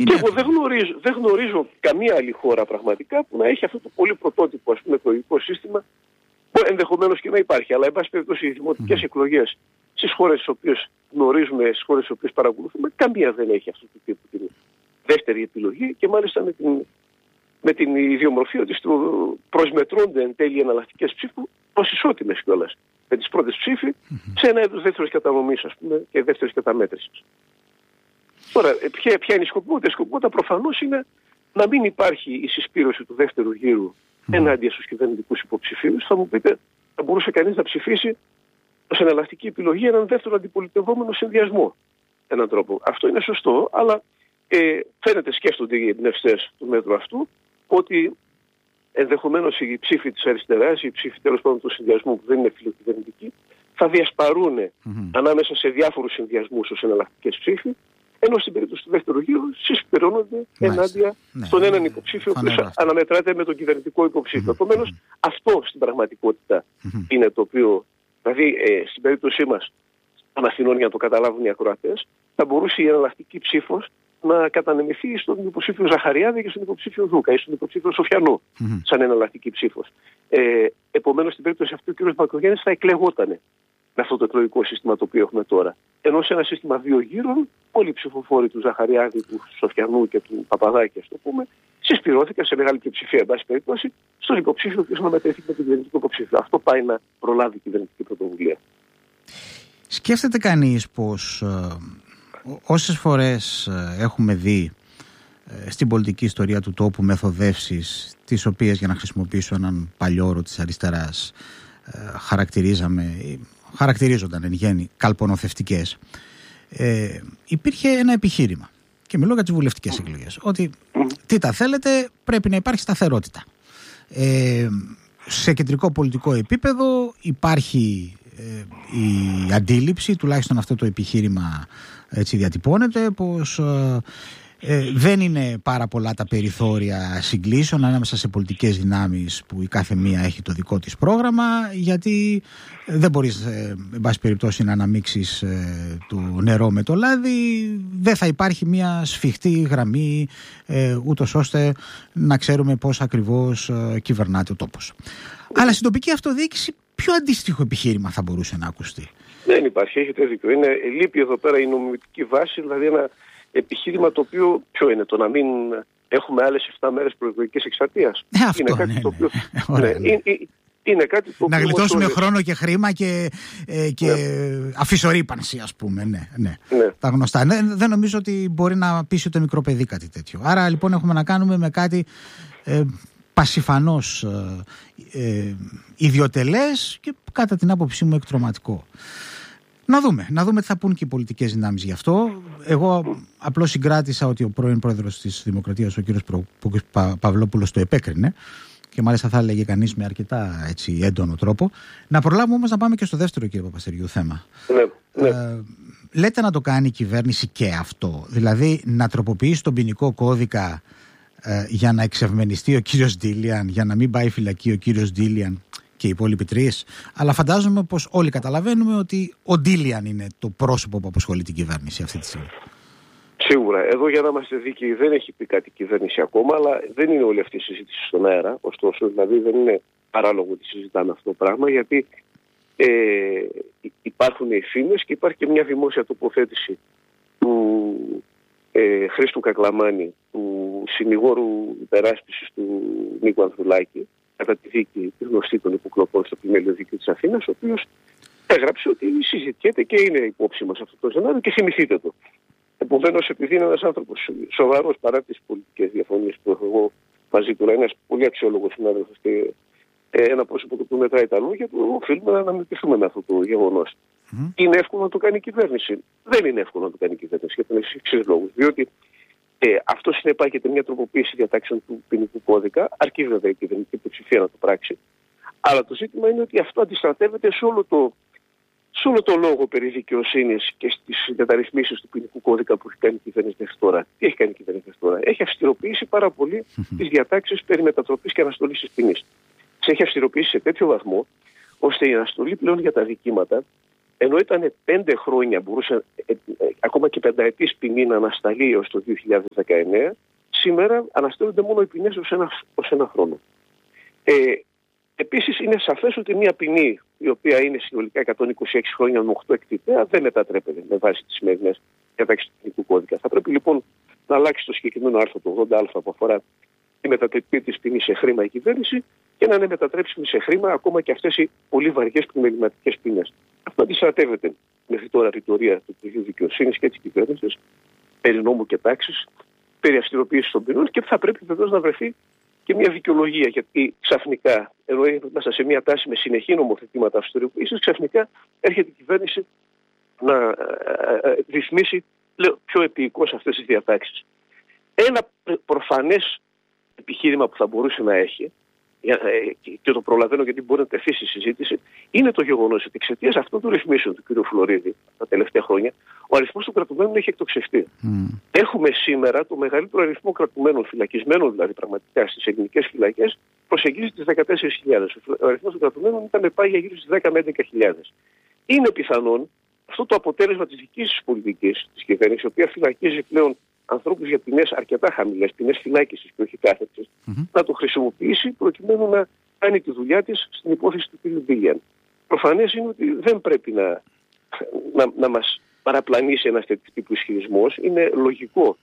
Και εγώ δεν γνωρίζω καμία άλλη χώρα πραγματικά που να έχει αυτό το πολύ πρωτότυπο, ας πούμε, εκλογικό σύστημα, που ενδεχομένως και να υπάρχει. Αλλά, εν πάση περιπτώσει, οι δημοτικές εκλογές στις χώρες τις οποίες γνωρίζουμε, στις χώρες τις οποίες παρακολουθούμε, καμία δεν έχει αυτού του τύπου την δεύτερη επιλογή, και μάλιστα με την ιδιομορφία ότι προσμετρούνται εν τέλει εναλλακτικές ψήφου ως ισότιμες κιόλας με τις πρώτες ψήφοι σε ένα είδος δεύτερης κατανομής, ας πούμε, και δεύτερης καταμέτρησης. Τώρα, ποια είναι η σκοπιμότητα? Η σκοπιμότητα προφανώς είναι να μην υπάρχει η συσπήρωση του δεύτερου γύρου ενάντια στους κυβερνητικούς υποψηφίους. Θα μου πείτε, θα μπορούσε κανείς να ψηφίσει ως εναλλακτική επιλογή έναν δεύτερο αντιπολιτευόμενο συνδυασμό. Έναν τρόπο. Αυτό είναι σωστό, αλλά φαίνεται, σκέφτονται οι εμπνευστές του μέτρου αυτού, ότι ενδεχομένως οι ψήφοι της αριστεράς, οι ψήφοι τέλος πάντων του συνδυασμού που δεν είναι φιλοκυβερνητικοί, θα διασπαρούν ανάμεσα σε διάφορους συνδυασμούς ως εναλλακτικές ψήφοι, ενώ στην περίπτωση του δεύτερου γύρου συσπηρώνονται ενάντια στον έναν υποψήφιο που αναμετράται με τον κυβερνητικό υποψήφιο. Επομένως, αυτό στην πραγματικότητα είναι το οποίο, δηλαδή στην περίπτωσή μας των Αθηνών, για να το καταλάβουν οι ακροατές, θα μπορούσε η εναλλακτική ψήφος να κατανεμηθεί στον υποψήφιο Ζαχαριάδη και στον υποψήφιο Δούκα ή στον υποψήφιο Σοφιανού, σαν εναλλακτική ψήφος. Επομένως, στην περίπτωση αυτή, ο κ. Μπακογιάννης θα εκλεγότανε με αυτό το εκλογικό σύστημα το οποίο έχουμε τώρα. Ενώ σε ένα σύστημα 2 γύρων, όλοι οι ψηφοφόροι του Ζαχαριάδη, του Σοφιανού και του Παπαδάκη, ας το πούμε, συσπηρώθηκαν σε μεγάλη πλειοψηφία, εν πάση περιπτώσει, στον υποψήφιο ο οποίος αναμετρήθηκε με τον κυβερνητικό υποψήφιο. Αυτό πάει να προλάβει η κυβερνητική πρωτοβουλία. Σκέφτεται κανείς πως όσες φορές έχουμε δει στην πολιτική ιστορία του τόπου μεθοδεύσεις, τις οποίες, για να χρησιμοποιήσω έναν παλιό όρο της αριστεράς, χαρακτηρίζονταν εν γέννη καλπονοθευτικές, υπήρχε ένα επιχείρημα, και μιλώ για τις βουλευτικές εκλογές, ότι τι τα θέλετε, πρέπει να υπάρχει σταθερότητα. Σε κεντρικό πολιτικό επίπεδο υπάρχει η αντίληψη, τουλάχιστον αυτό το επιχείρημα έτσι διατυπώνεται, πως δεν είναι πάρα πολλά τα περιθώρια συγκλήσεων ανάμεσα σε πολιτικές δυνάμεις που η κάθε μία έχει το δικό της πρόγραμμα, γιατί δεν μπορείς εν πάση περιπτώσει να αναμίξεις το νερό με το λάδι, δεν θα υπάρχει μια σφιχτή γραμμή ούτως ώστε να ξέρουμε πώς ακριβώς κυβερνάται ο τόπος. Αλλά στην τοπική αυτοδιοίκηση ποιο αντίστοιχο επιχείρημα θα μπορούσε να ακουστεί? Δεν υπάρχει, έχετε δίκιο. Λείπει εδώ πέρα η νομιμητική βάση, δηλαδή ένα επιχείρημα το οποίο ποιο είναι, το να μην έχουμε άλλες 7 μέρες προεκλογικής εκστρατείας. Αυτό είναι κάτι το οποίο. Είναι κάτι το να γλιτώσουμε χρόνο και χρήμα και αφισορύπανση, ας πούμε. Ναι. Τα γνωστά. Δεν νομίζω ότι μπορεί να πείσει το μικρό παιδί κάτι τέτοιο. Άρα λοιπόν έχουμε να κάνουμε με κάτι πασιφανώς ιδιωτελές και κατά την άποψή μου εκτρωματικό. Να δούμε τι θα πούν και οι πολιτικές δυνάμεις γι' αυτό. Εγώ απλώς συγκράτησα ότι ο πρώην πρόεδρος της Δημοκρατίας, ο κύριος Παυλόπουλος, το επέκρινε, και μάλιστα θα έλεγε κανείς με αρκετά έτσι έντονο τρόπο. Να προλάβουμε όμως να πάμε και στο δεύτερο, κύριε Παπαστεριού, θέμα. Ναι. Λέτε να το κάνει η κυβέρνηση και αυτό, δηλαδή να τροποποιήσει τον ποινικό κώδικα για να εξευμενιστεί ο κύριος Ντίλιαν, για να μην πάει φυλακή ο κύριος Ντίλιαν και οι υπόλοιποι τρεις. Αλλά φαντάζομαι πως όλοι καταλαβαίνουμε ότι ο Ντίλιαν είναι το πρόσωπο που απασχολεί την κυβέρνηση αυτή τη στιγμή. Σίγουρα. Εδώ, για να είμαστε δίκαιοι, δεν έχει πει κάτι η κυβέρνηση ακόμα, αλλά δεν είναι όλη αυτή η συζήτηση στον αέρα. Ωστόσο, δηλαδή δεν είναι παράλογο ότι συζητάμε αυτό το πράγμα, γιατί υπάρχουν οι φήμες και υπάρχει και μια δημόσια τοποθέτηση του Χρήστου Κακλαμάνη, του συνηγόρου υπεράσπισης του Νίκου Ανδρουλάκη, κατά τη δίκη τη γνωστή των υποκλοπών στο Πλημέλιο Δίκαιο της Αθήνας, ο οποίος έγραψε ότι συζητιέται και είναι υπόψη μας αυτό το σενάριο και θυμηθείτε το. Επομένως, επειδή είναι ένας άνθρωπος σοβαρός παρά τις πολιτικές διαφωνίες που έχω εγώ μαζί του, ένας πολύ αξιόλογος συνάδελφος και ένα πρόσωπο που μετράει τα λόγια του, οφείλουμε να αναμετρηθούμε με αυτό το γεγονός. Είναι εύκολο να το κάνει η κυβέρνηση? Δεν είναι εύκολο να το κάνει η κυβέρνηση για τον εξής λόγους. Διότι αυτό συνεπάγεται μια τροποποίηση διατάξεων του ποινικού κώδικα, αρκεί βέβαια η κυβερνητική πλειοψηφία να το πράξει. Αλλά το ζήτημα είναι ότι αυτό αντιστρατεύεται σε όλο το λόγο περί δικαιοσύνης και στις μεταρρυθμίσεις του ποινικού κώδικα που έχει κάνει η κυβέρνηση μέχρι τώρα. Τι έχει κάνει η κυβέρνηση μέχρι τώρα? Έχει αυστηροποιήσει πάρα πολύ τις διατάξεις περί μετατροπής και αναστολής της ποινής. Τι έχει αυστηροποιήσει σε τέτοιο βαθμό, ώστε η αναστολή πλέον για τα δικήματα ενώ ήταν 5 χρόνια, μπορούσε ακόμα και πενταετής ποινή να ανασταλεί έως το 2019, σήμερα αναστέλλονται μόνο οι ποινές ως ένα χρόνο. Επίσης είναι σαφές ότι μια ποινή η οποία είναι συνολικά 126 χρόνια με 8 εκτιπέα δεν μετατρέπεται με βάση τις σημερινές διατάξεις του ποινικού κώδικα. Θα πρέπει λοιπόν να αλλάξει το συγκεκριμένο άρθρο του 80α που αφορά τη μετατροπή της ποινής σε χρήμα η κυβέρνηση και να είναι μετατρέψιμη σε χρήμα ακόμα και αυτές οι πολύ βαριές πλημεληματικές ποινές. Αυτό αντιστρατεύεται μέχρι τώρα ρητορία του Υπουργείου Δικαιοσύνης και της κυβέρνησης περί νόμου και τάξης, περί αυστηροποίησης των ποινών και θα πρέπει βεβαίως να βρεθεί και μια δικαιολογία. Γιατί ξαφνικά, ενώ είμαστε σε μια τάση με συνεχή νομοθετήματα αυστηροποίησης, ξαφνικά έρχεται η κυβέρνηση να ρυθμίσει πιο επίοικως αυτές τις διατάξεις. Ένα προφανές επιχείρημα που θα μπορούσε να έχει, και το προλαβαίνω γιατί μπορεί να τεθεί στη συζήτηση, είναι το γεγονός ότι εξαιτίας αυτών των ρυθμίσεων του κ. Φλωρίδη τα τελευταία χρόνια, ο αριθμός των κρατουμένων έχει εκτοξευθεί. Έχουμε σήμερα το μεγαλύτερο αριθμό κρατουμένων, φυλακισμένων δηλαδή πραγματικά στις ελληνικές φυλακές, προσεγγίζει τις 14.000. Ο αριθμός των κρατουμένων ήταν πάει για γύρω στις 10 με 11.000. Είναι πιθανόν αυτό το αποτέλεσμα της δικής της πολιτικής της κυβέρνησης, η οποία φυλακίζει πλέον ανθρώπους για ποινές αρκετά χαμηλές, ποινές φυλάκισης και όχι κάθεξης, να το χρησιμοποιήσει προκειμένου να κάνει τη δουλειά της στην υπόθεση του κ. Μπίλιαν. Προφανές είναι ότι δεν πρέπει να μας παραπλανήσει ένας τέτοιο τύπου ισχυρισμός. Είναι λογικό.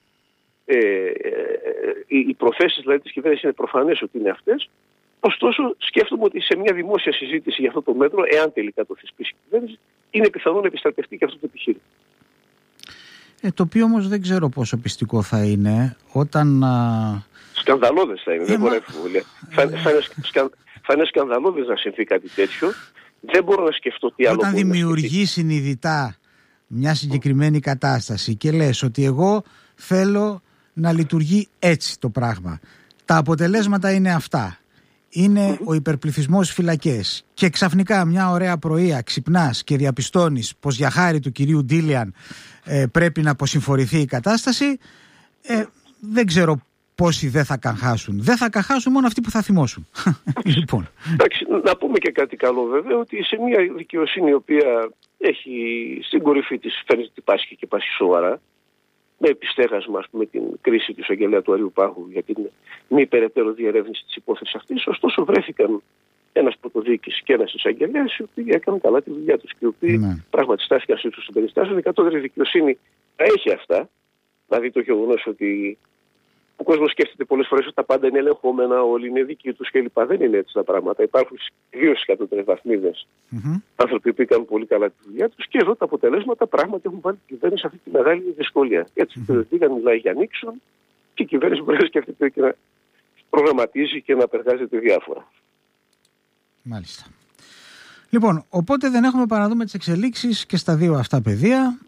Οι προθέσεις δηλαδή της κυβέρνησης είναι προφανές ότι είναι αυτές. Ωστόσο, σκέφτομαι ότι σε μια δημόσια συζήτηση για αυτό το μέτρο, εάν τελικά το θεσπίσει η κυβέρνηση, είναι πιθανό να επιστρατευτεί και αυτό το επιχείρημα. Το οποίο όμως δεν ξέρω πόσο πιστικό θα είναι όταν... Σκανδαλώδες θα είναι, δεν μπορεί να αμφιβολία. Θα είναι σκανδαλώδες να συμβεί κάτι τέτοιο. Δεν μπορώ να σκεφτώ τι άλλο. Όταν δημιουργεί συνειδητά μια συγκεκριμένη κατάσταση και λες ότι εγώ θέλω να λειτουργεί έτσι το πράγμα. Τα αποτελέσματα είναι αυτά. Είναι ο υπερπληθυσμός στις φυλακές και ξαφνικά μια ωραία πρωία ξυπνάς και διαπιστώνεις πως για χάρη του κυρίου Ντίλιαν πρέπει να αποσυμφορηθεί η κατάσταση, δεν ξέρω πόσοι δεν θα καγχάσουν. Δεν θα καγχάσουν μόνο αυτοί που θα θυμώσουν. Λοιπόν. Εντάξει, να πούμε και κάτι καλό βέβαια, ότι σε μια δικαιοσύνη η οποία έχει στην κορυφή της φαίνεται ότι πάσχει και πάσχει σοβαρά, με επιστέγασμα, ας πούμε, την κρίση του εισαγγελέα του Αριού Πάγου για την μη περαιτέρω διερεύνηση της υπόθεσης αυτής. Ωστόσο, βρέθηκαν ένας πρωτοδιοίκης και ένας εισαγγελέας, οι οποίοι έκαναν καλά τη δουλειά τους και οι οποίοι πράγματι στάθηκαν σε ύψος των περιστάσεων. Η κατώτερη δικαιοσύνη τα έχει αυτά. Δηλαδή το γεγονός ότι ο κόσμος σκέφτεται πολλές φορές ότι τα πάντα είναι ελεγχόμενα, όλοι είναι δικοί τους κλπ. Δεν είναι έτσι τα πράγματα. Υπάρχουν δύο στις κατώτερες βαθμίδες άνθρωποι που κάνουν πολύ καλά τη δουλειά τους και εδώ τα αποτελέσματα πράγματι έχουν βάλει την κυβέρνηση σε αυτή τη μεγάλη δυσκολία. Έτσι, πήγαν μιλάει για Νίξον και η κυβέρνηση μπορεί να σκέφτεται και να προγραμματίζει και να απεργάζεται διάφορα. Μάλιστα. Λοιπόν, οπότε δεν έχουμε παρά να δούμε τις εξελίξεις και στα δύο αυτά πεδία.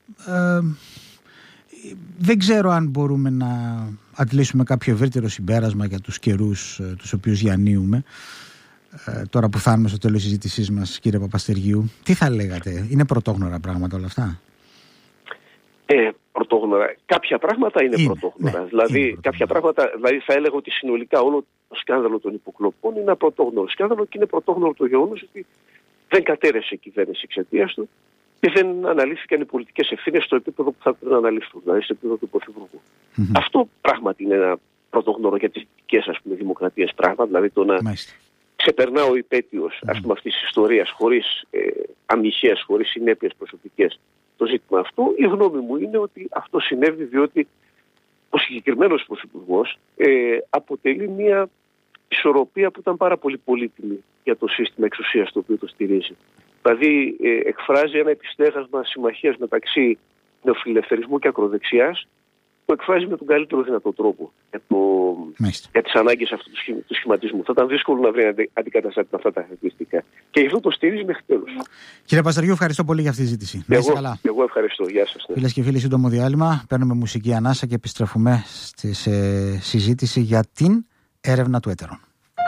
Δεν ξέρω αν μπορούμε να αντλήσουμε κάποιο ευρύτερο συμπέρασμα για τους καιρούς τους οποίους διανύουμε. Τώρα που φτάνουμε στο τέλος της συζήτησής μας, κύριε Παπαστεργίου, τι θα λέγατε, είναι πρωτόγνωρα πράγματα όλα αυτά? Πρωτόγνωρα. Κάποια πράγματα είναι πρωτόγνωρα. Δηλαδή, είναι κάποια πράγματα, δηλαδή θα έλεγα ότι συνολικά όλο το σκάνδαλο των υποκλοπών είναι ένα πρωτόγνωρο σκάνδαλο και είναι πρωτόγνωρο το γεγονός ότι δεν κατέρευσε η κυβέρνηση εξαιτίας του και δεν αναλύθηκαν οι πολιτικές ευθύνες στο επίπεδο που θα πρέπει να αναλυθούν, δηλαδή στο επίπεδο του Πρωθυπουργού. Αυτό πράγματι είναι ένα πρωτόγνωρο για τις δικές, ας πούμε, δημοκρατίες πράγμα, δηλαδή το να ξεπερνά ο υπέτειος αυτής της ιστορίας χωρίς αμυχές, χωρίς συνέπειες προσωπικές το ζήτημα αυτό. Η γνώμη μου είναι ότι αυτό συνέβη διότι ο συγκεκριμένος Πρωθυπουργός αποτελεί μια ισορροπία που ήταν πάρα πολύ πολύτιμη για το σύστημα εξουσίας το οποίο το στηρίζει. Δηλαδή εκφράζει ένα επιστέγασμα συμμαχίας μεταξύ νεοφιλελευθερισμού και ακροδεξιάς, που εκφράζει με τον καλύτερο δυνατό τρόπο για τις ανάγκες αυτού του σχηματισμού. Θα ήταν δύσκολο να βρει αντικαταστάτη με αυτά τα χαρακτηριστικά. Και γι' αυτό το στηρίζει μέχρι τέλους. Κύριε Παστεργίου, ευχαριστώ πολύ για αυτή τη συζήτηση. Εγώ ευχαριστώ. Γεια σας. Φίλες και φίλοι, σύντομο διάλειμμα. Παίρνουμε μουσική ανάσα και επιστρέφουμε στη συζήτηση για την έρευνα του έτερων.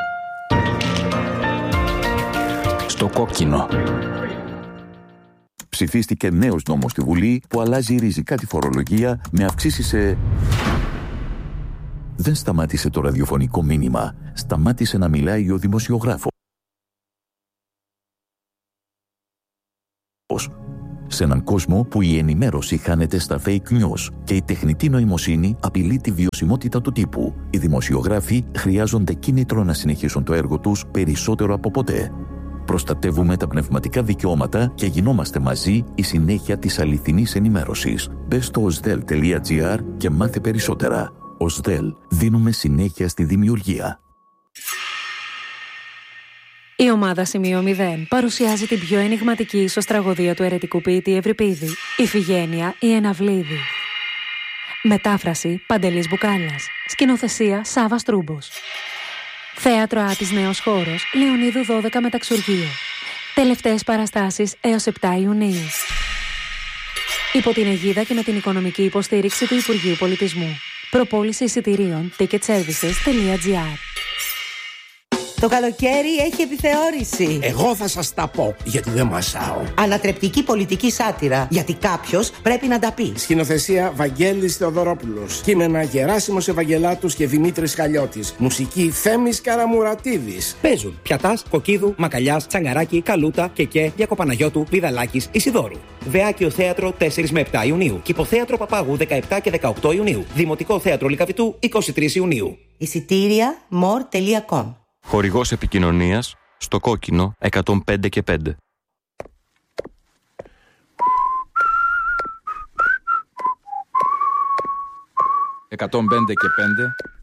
Στο κόκκινο. Ψηφίστηκε νέος νόμος στη Βουλή που αλλάζει ριζικά τη φορολογία με αυξήσεις σε... Δεν σταμάτησε το ραδιοφωνικό μήνυμα. Σταμάτησε να μιλάει ο δημοσιογράφος. Σε έναν κόσμο που η ενημέρωση χάνεται στα fake news και η τεχνητή νοημοσύνη απειλεί τη βιωσιμότητα του τύπου, οι δημοσιογράφοι χρειάζονται κίνητρο να συνεχίσουν το έργο τους περισσότερο από ποτέ. Προστατεύουμε τα πνευματικά δικαιώματα και γινόμαστε μαζί η συνέχεια της αληθινής ενημέρωσης. Μπες στο osdel.gr και μάθε περισσότερα. Osdel, δίνουμε συνέχεια στη δημιουργία. Η ομάδα Σημείο 0 παρουσιάζει την πιο ενιγματική ίσως τραγωδία του αιρετικού ποιητή Ευρυπίδη, Ιφηγένεια η Εναυλίδη. Μετάφραση Παντελής Μπουκάλας. Σκηνοθεσία Σάββας Τρούμπος. Θέατρο Άτης Νέος Χώρος, Λεωνίδου 12 Μεταξουργείο. Τελευταίες παραστάσεις έως 7 Ιουνίου. Υπό την αιγίδα και με την οικονομική υποστήριξη του Υπουργείου Πολιτισμού. Προπόληση εισιτηρίων ticketservices.gr. Το καλοκαίρι έχει επιθεώρηση. Εγώ θα σας τα πω, γιατί δεν μασάω. Ανατρεπτική πολιτική σάτυρα, γιατί κάποιος πρέπει να τα πει. Σκηνοθεσία Βαγγέλης Θεοδωρόπουλος. Κείμενα Γεράσιμος Ευαγγελάτους και Δημήτρης Χαλιώτης. Μουσική Θέμης Καραμουρατίδης. Παίζουν Πιατάς, Κοκκίδου, Μακαλιάς, Τσαγκαράκη, Καλούτα, Κεκέ, Διακοπαναγιώτου, Πηδαλάκης, Ισιδώρου. Βεάκιο Θέατρο 4 με 7 Ιουνίου. Κηποθέατρο Παπάγου 17 και 18 Ιουνίου. Δημοτικό Θέατρο Λυκαβητού 23 Ιουνίου. Εισιτήρια more.com. Χορηγός επικοινωνίας στο κόκκινο 105 και 5. «105 και 5